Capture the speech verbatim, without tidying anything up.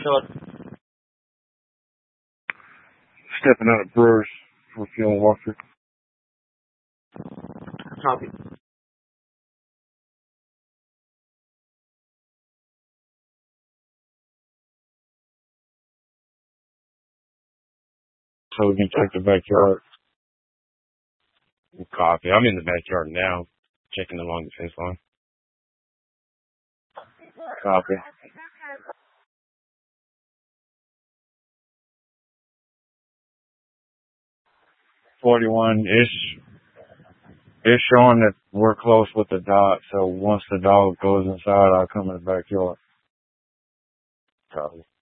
backyard. Stepping out of Brewers for fuel and walkthrough. Copy. So we can check the backyard. Copy. I'm in the backyard now, checking along the fence line. Copy. forty-one ish. It's showing that we're close with the dot, so once the dog goes inside, I'll come in the backyard. Copy.